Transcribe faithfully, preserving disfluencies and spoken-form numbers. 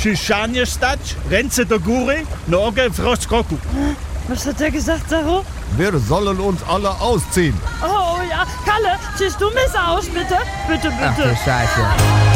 Schischaniestad, Renze der Guri, Norge, Froskoku. Was hat der gesagt, Saro? Wir sollen uns alle ausziehen. Oh ja, Kalle, ziehst du mich aus, bitte? Bitte, bitte. Ach du Scheiße.